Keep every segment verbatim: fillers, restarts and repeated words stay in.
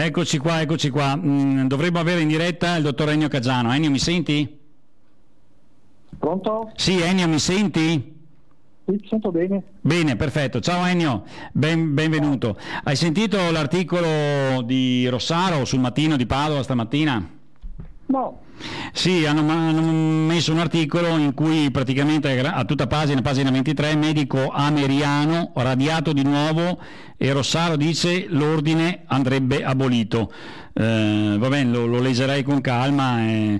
Eccoci qua, eccoci qua. Mm, dovremmo avere in diretta il dottor Ennio Caggiano. Ennio, mi senti? Pronto? Sì, Ennio, mi senti? Sì, ti sento bene. Bene, perfetto. Ciao Ennio, ben, benvenuto. Hai sentito l'articolo di Rossaro sul Mattino di Padova stamattina? No. Sì, hanno, hanno messo un articolo in cui praticamente a tutta pagina, pagina ventitré, medico ameriano radiato di nuovo e Rossaro dice l'ordine andrebbe abolito. Eh, va bene, lo, lo leggerei con calma. Eh,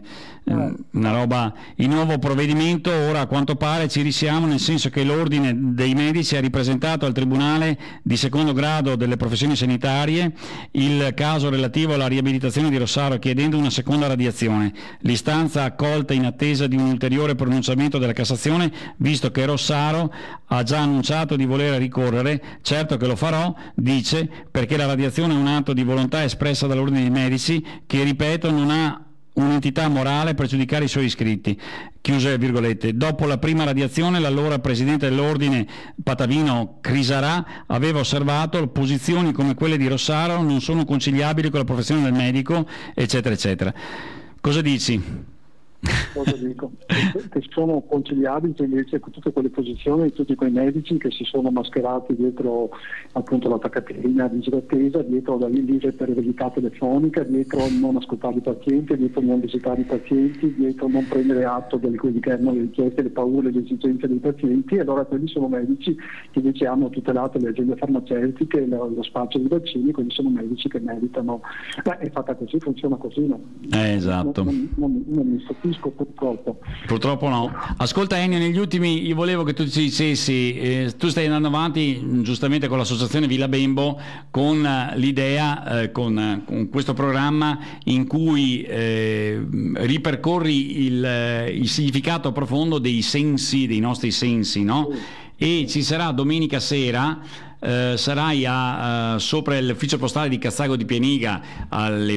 una roba, il nuovo provvedimento ora a quanto pare ci risiamo, nel senso che l'ordine dei medici ha ripresentato al Tribunale di secondo grado delle professioni sanitarie il caso relativo alla riabilitazione di Rossaro chiedendo una seconda radiazione. L'istanza accolta in attesa di un ulteriore pronunciamento della Cassazione, visto che Rossaro ha già annunciato di voler ricorrere. Certo che lo farò, dice, perché la radiazione è un atto di volontà espressa dall'ordine dei medici che, ripeto, non ha un'entità morale per giudicare i suoi iscritti. Chiuse virgolette. Dopo la prima radiazione l'allora presidente dell'ordine Patavino Crisarà aveva osservato posizioni come quelle di Rossaro non sono conciliabili con la professione del medico, eccetera eccetera. Cosa dici? Cosa dico? Che sono conciliabili invece con tutte quelle posizioni di tutti quei medici che si sono mascherati dietro appunto l'attaccatina di attesa, dietro la l'interoperabilità telefonica, dietro non ascoltare i pazienti, dietro non visitare i pazienti, dietro non prendere atto di quelli che erano le richieste, le paure, le esigenze dei pazienti. E allora quelli sono medici che invece hanno tutelato le aziende farmaceutiche, lo, lo spazio dei vaccini, quindi sono medici che meritano. Beh, è fatta così, funziona così, no? Eh, esatto. Non, non, non, non mi stupisco. Purtroppo. Purtroppo no. Ascolta Ennio, negli ultimi io volevo che tu ci dicessi, eh, tu stai andando avanti giustamente con l'associazione Villa Bembo con uh, l'idea, eh, con, uh, con questo programma in cui eh, ripercorri il, uh, il significato profondo dei sensi, dei nostri sensi, no? E ci sarà domenica sera. Uh, sarai a, uh, sopra l'ufficio postale di Cazzago di Pianiga alle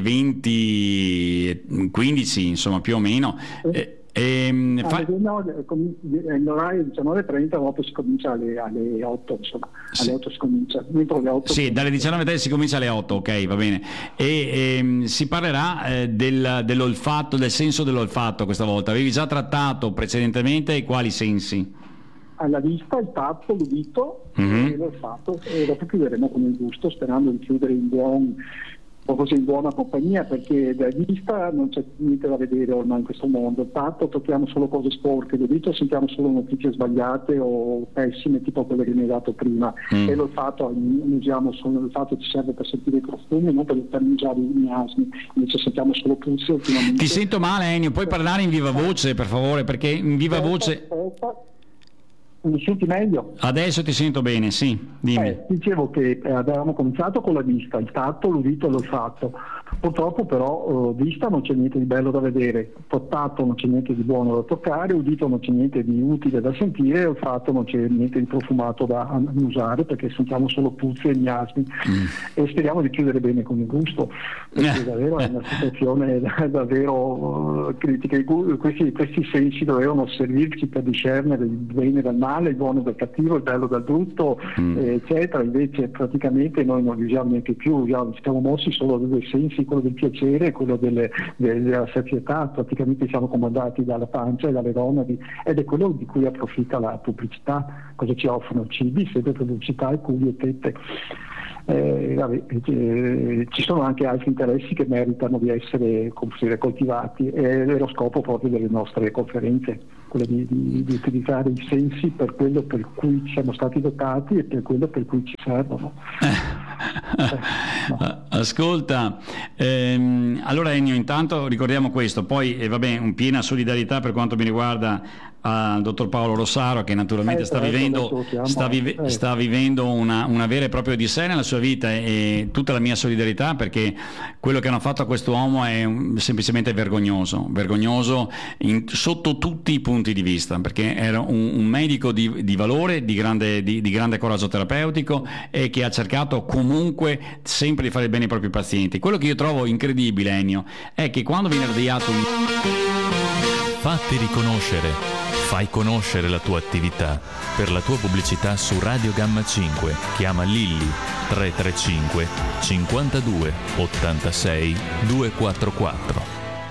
venti e quindici, insomma, più o meno. Eh, ehm, ah, fa... no, l'orario diciannove e trenta, dopo si comincia alle, alle otto, insomma, alle otto si comincia. Alle otto sì, dalle diciannove e trenta si comincia alle otto, ok, va bene. E ehm, si parlerà eh, del, dell'olfatto, del senso dell'olfatto questa volta. Avevi già trattato precedentemente quali sensi? Alla vista, il tatto, l'udito mm-hmm. e l'olfatto, e dopo chiuderemo con il gusto, sperando di chiudere in buon, così in buona compagnia, perché da vista non c'è niente da vedere ormai in questo mondo. Il tatto tocchiamo solo cose sporche, l'udito sentiamo solo notizie sbagliate o pessime, tipo quelle che mi hai dato prima, mm. e l'olfatto usiamo solo, l'olfatto ci serve per sentire i profumi, non per annusare i miasmi, invece sentiamo solo puzze ultimamente. Ti sento male Ennio, puoi parlare in viva voce per favore, perché in viva aspetta, voce... Aspetta. Mi senti meglio? Adesso ti sento bene, sì, dimmi. Eh, dicevo che eh, avevamo cominciato con la vista, il tatto, l'udito e l'olfatto. Purtroppo però eh, vista non c'è niente di bello da vedere, tatto non c'è niente di buono da toccare, udito non c'è niente di utile da sentire, e olfatto non c'è niente di profumato da annusare, perché sentiamo solo puzze e miasmi. Mm. E speriamo di chiudere bene con il gusto, perché davvero è una situazione davvero uh, critica. Questi, questi sensi dovevano servirci per discernere il bene dal male, il buono dal cattivo, il bello dal brutto, mm. eh, eccetera. Invece praticamente noi non li usiamo neanche più, usiamo, siamo mossi solo da due sensi, quello del piacere e quello delle, della sazietà. Praticamente siamo comandati dalla pancia e dalle gonadi, ed è quello di cui approfitta la pubblicità. Cosa ci offrono? Cibi, sempre pubblicità e culi e tette. Eh, vabbè, eh, ci sono anche altri interessi che meritano di essere, come dire, coltivati, e è lo scopo proprio delle nostre conferenze, quello di, di, di utilizzare i sensi per quello per cui siamo stati dotati e per quello per cui ci servono. Eh, no. Ascolta, ehm, allora Ennio, intanto ricordiamo questo, poi eh, vabbè, un piena solidarietà per quanto mi riguarda al dottor Paolo Rossaro, che naturalmente eh, sta, certo, vivendo, sta, vive, eh. sta vivendo una, una vera e propria odissea nella sua vita, e tutta la mia solidarietà, perché quello che hanno fatto a quest'uomo è un, semplicemente vergognoso, vergognoso in, sotto tutti i punti di vista, perché era un, un medico di, di valore, di grande, di, di grande coraggio terapeutico, e che ha cercato comunque sempre di fare bene ai propri pazienti. Quello che io trovo incredibile, Ennio, è che quando viene radiato un... Fatti riconoscere. Fai conoscere la tua attività. Per la tua pubblicità su Radio Gamma cinque chiama Lilli tre tre cinque cinquantadue ottantasei duecentoquarantaquattro.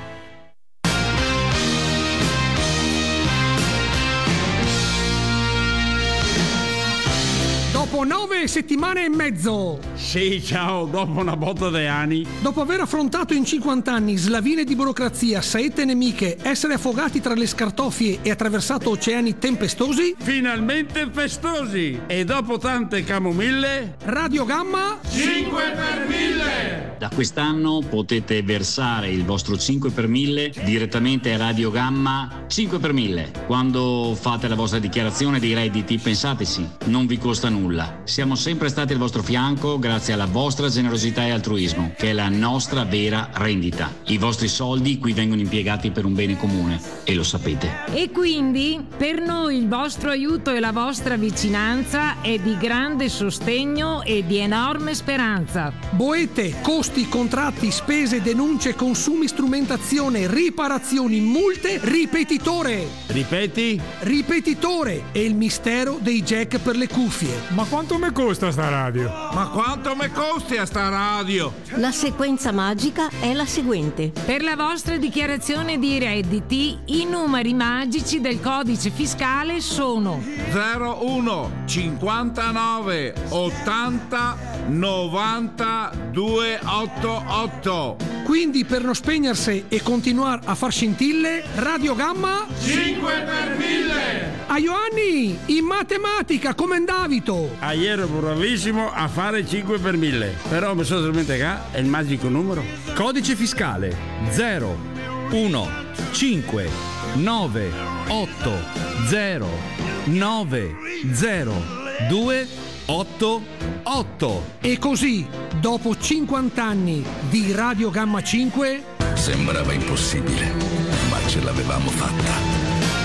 Dopo nove settimane e mezzo. Sì, ciao, dopo una botta di anni. Dopo aver affrontato in cinquanta anni slavine di burocrazia, saette nemiche, essere affogati tra le scartoffie e attraversato oceani tempestosi, Finalmente festosi. E dopo tante camomille, Radio Gamma cinque per mille. Da quest'anno potete versare il vostro cinque per mille direttamente a Radio Gamma cinque per mille. Quando fate la vostra dichiarazione dei redditi, pensateci, non vi costa nulla. Siamo sempre stati al vostro fianco grazie alla vostra generosità e altruismo, che è la nostra vera rendita. I vostri soldi qui vengono impiegati per un bene comune e lo sapete. E quindi per noi il vostro aiuto e la vostra vicinanza è di grande sostegno e di enorme speranza. boete, costi, contratti, spese, denunce, consumi, strumentazione, riparazioni, multe, ripetitore. Ripeti? Ripetitore è il mistero dei jack per le cuffie. Ma quanto mi costa sta radio? Ma quanto mi costi a sta radio? La sequenza magica è la seguente. Per la vostra dichiarazione di redditi, i numeri magici del codice fiscale sono zero uno cinquantanove ottanta novanta duecentottantotto. Quindi per non spegnersi e continuare a far scintille, Radio Gamma cinque per mille. a Ioanni in matematica come Davito. Ah, ieri ero bravissimo a fare cinque per mille. Però mi sono dimenticato, è il magico numero. Codice fiscale zero uno cinque nove otto zero nove zero due otto otto. E così, dopo cinquanta anni di Radio Gamma cinque, sembrava impossibile, ma ce l'avevamo fatta.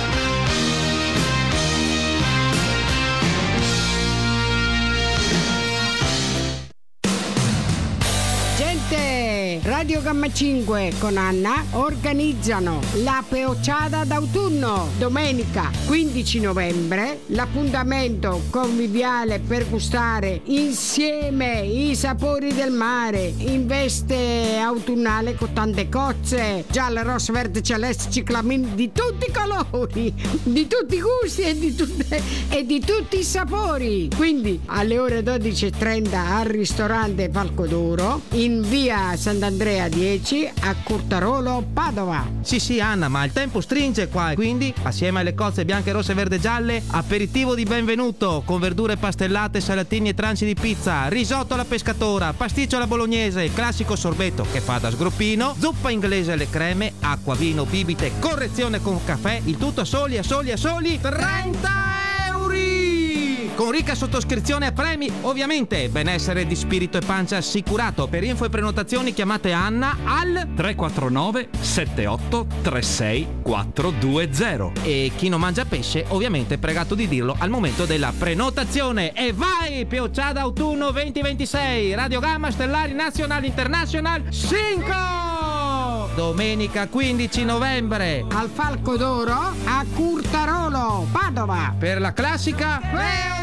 Radio Gamma cinque con Anna organizzano la Peocciada d'autunno domenica quindici novembre, l'appuntamento conviviale per gustare insieme i sapori del mare in veste autunnale con tante cozze giallo, rosso, verde, celeste, ciclamin di tutti i colori, di tutti i gusti e di, tutte, e di tutti i sapori. Quindi alle ore dodici e trenta al ristorante Falco d'Oro in via Sant'Andrea dieci a Curtarolo, Padova. Sì sì Anna, ma il tempo stringe qua, quindi assieme alle cozze bianche, rosse, verde e gialle, aperitivo di benvenuto con verdure pastellate, salatini e tranci di pizza, risotto alla pescatora, pasticcio alla bolognese, classico sorbetto che fa da sgroppino, zuppa inglese alle creme, acqua, vino, bibite, correzione con caffè, il tutto a soli, a soli, a soli trenta euro! Con ricca sottoscrizione a premi, ovviamente. Benessere di spirito e pancia assicurato. Per info e prenotazioni chiamate Anna al tre quattro nove sette otto tre sei quattro due zero. E chi non mangia pesce, ovviamente pregato di dirlo al momento della prenotazione. E vai! Peocciada autunno venti ventisei, Radio Gamma Stellari Nazionale International cinque! Domenica quindici novembre al Falco d'Oro a Curtarolo, Padova. Per la classica